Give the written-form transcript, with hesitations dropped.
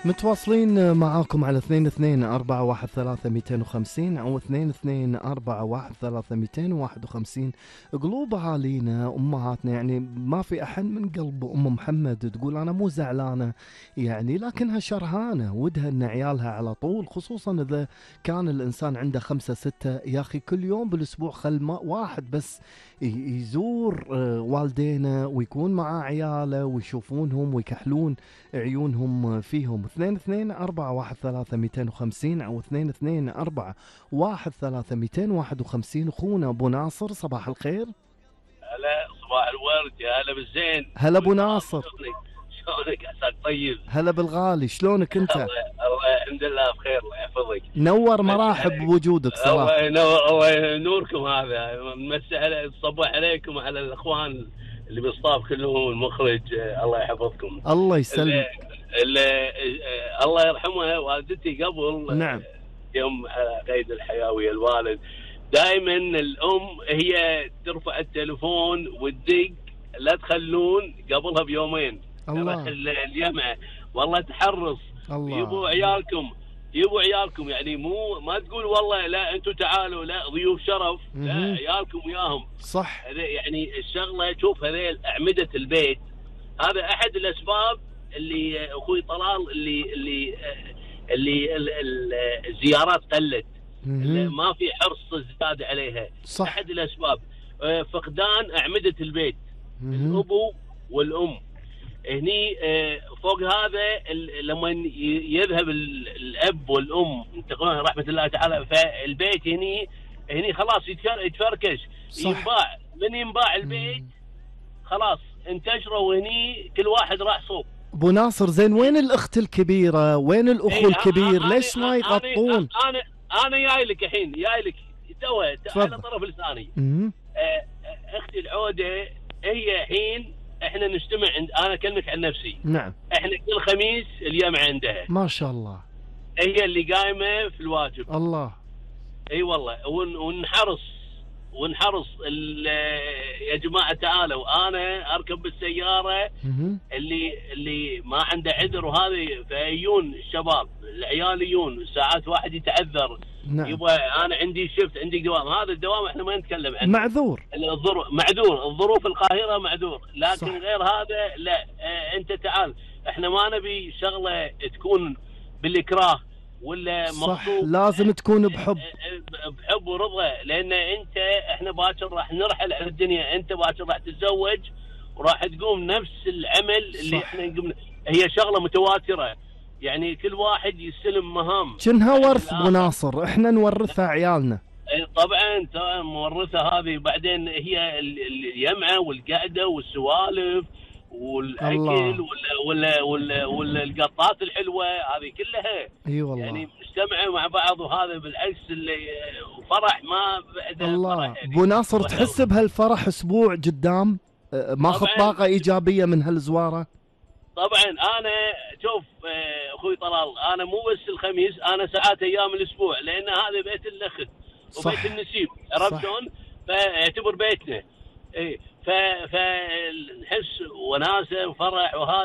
متواصلين معاكم على 22 413 250 أو 22 413 251. قلوب أهالينا أمهاتنا، يعني ما في أحد من قلب أم محمد تقول أنا مو زعلانة، يعني لكنها شرهانة ودها أن عيالها على طول، خصوصا إذا كان الإنسان عنده 5 6. يا أخي كل يوم بالأسبوع خل واحد بس يزور والدينا ويكون مع عياله ويشوفونهم ويكحلون عيونهم فيهم. 22 413 250 أو 22 413 251. أخونا أبو ناصر، صباح الخير. هلا، صباح الورد، يا هلا بالزين. هلا أبو ناصر، شلونك؟ عساك طيب. هلا بالغالي، شلونك أنت؟ الله الحمد لله بخير، الله يحفظك. نور، مرحب بوجودك صراحة. الله نوركم، هذا نمسي نصبح عليكم وعلى الأخوان اللي بالصاف كلهم، المخرج، الله يحفظكم. الله يسلمك. الله يرحمها والدتي قبل، نعم. يوم على قيد الحياة ويا الوالد، دائما الأم هي ترفع التليفون وتدق، لا تخلون قبلها بيومين. الله. الجمعة والله تحرص. الله. يبوا عيالكم يعني، مو ما تقول والله لا انتم تعالوا، لا ضيوف شرف، لا عيالكم وياهم. صح. يعني الشغله، شوف هذيل اعمده البيت، هذا احد الاسباب اللي اخوي طلال اللي الزيارات قلت، ما في حرص زياده عليها. صح. احد الاسباب فقدان اعمده البيت، الابو والام. هني فوق هذا لما يذهب الاب والام ينتقلون رحمه الله تعالى، فالبيت هني خلاص يتفركش. ينباع من ينباع البيت خلاص انتشروا، وهني كل واحد راح صوب. ابو ناصر، زين وين الاخت الكبيره؟ وين الاخو الكبير؟ ليش ما يغطون؟ انا جاي لك الحين، جاي لك تو على طرف لساني. اختي العوده هي الحين احنا نجتمع انا اكلمك عن نفسي. نعم. احنا كل خميس اليوم عندها، ما شاء الله. هي اللي قايمه في الواجب. الله. اي والله. ونحرص يا جماعه تعالوا، انا اركب بالسياره اللي ما عنده عذر وهذه، فيجون الشباب العيال، يجون ساعات واحد يتعذر. نعم. يبغى انا عندي شفت، عندي دوام، هذا الدوام احنا ما نتكلم عنه، معذور. معذور، الظروف القاهره معذور، لكن صح. غير هذا لا. انت تعال، احنا ما نبي شغله تكون بالاكراه ولا صح، مغصوب. لازم تكون بحب ورضا، لان احنا باكر راح نرحل على الدنيا، انت باكر راح تتزوج وراح تقوم نفس العمل اللي صح. احنا قمنا. هي شغله متواتره، يعني كل واحد يستلم مهام. كأنها ورث ابو ناصر، احنا نورثها عيالنا. طبعا مورثه هذه، بعدين هي اليمعه والقعده والسوالف والاكل ولا القطات الحلوه هذه كلها. اي والله. يعني مجتمعه مع بعض، وهذا بالعكس اللي فرح ما بعد الله. يعني. ابو ناصر، تحس بهالفرح اسبوع قدام ماخذ طاقه ايجابيه من هالزواره؟ طبعا. انا شوف اخوي طلال، انا مو بس الخميس، انا ساعات ايام الاسبوع، لان هذا بيت الاخت وبيت النسيب، عرفت شلون؟ فيعتبر بيتنا. اي فنحس وناسه وفرح وهذا.